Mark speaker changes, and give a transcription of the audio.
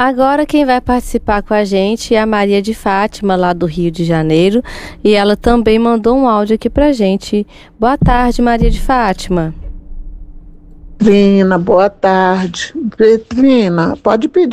Speaker 1: Agora quem vai participar com a gente é a Maria de Fátima, lá do Rio de Janeiro, e ela também mandou um áudio aqui pra gente. Boa tarde, Maria de Fátima.
Speaker 2: Petrina, boa tarde. Petrina, pode pedir